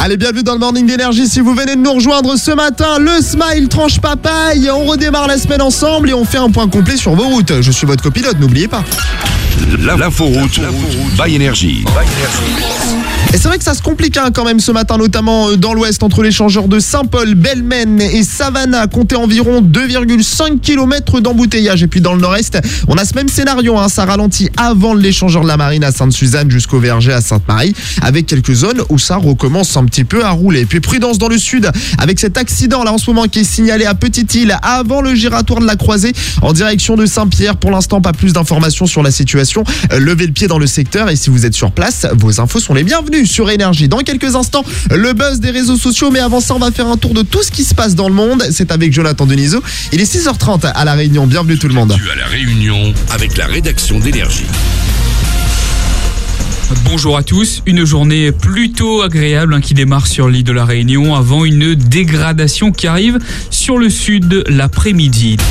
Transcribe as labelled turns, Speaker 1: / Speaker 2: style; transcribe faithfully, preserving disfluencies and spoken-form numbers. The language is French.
Speaker 1: Allez, bienvenue dans le Morning d'Énergie. Si vous venez de nous rejoindre ce matin, le Smile tranche papaye. On redémarre la semaine ensemble et on fait un point complet sur vos routes. Je suis votre copilote, n'oubliez pas.
Speaker 2: L'inforoute by Énergie.
Speaker 1: Et c'est vrai que ça se complique hein, quand même ce matin, notamment dans l'ouest, entre l'échangeur de Saint-Paul, Belmen et Savannah. Comptez environ deux virgule cinq kilomètres d'embouteillage. Et puis dans le nord-est, on a ce même scénario. Hein, ça ralentit avant l'échangeur de la Marine à Sainte-Suzanne jusqu'au Verger à Sainte-Marie, avec quelques zones où ça recommence un petit peu à rouler. Et puis prudence dans le sud, avec cet accident là en ce moment qui est signalé à Petite-Île, avant le giratoire de la Croisée, en direction de Saint-Pierre. Pour l'instant, pas plus d'informations sur la situation. Levez le pied dans le secteur et si vous êtes sur place, vos infos sont les bienvenues sur Énergie. Dans quelques instants, le buzz des réseaux sociaux, mais avant ça, on va faire un tour de tout ce qui se passe dans le monde. C'est avec Jonathan Denisot. Il est six heures trente à La Réunion. Bienvenue tout le monde.
Speaker 2: Tu à La Réunion avec la rédaction d'Énergie.
Speaker 3: Bonjour à tous, une journée plutôt agréable hein, qui démarre sur l'île de la Réunion avant une dégradation qui arrive sur le sud l'après-midi.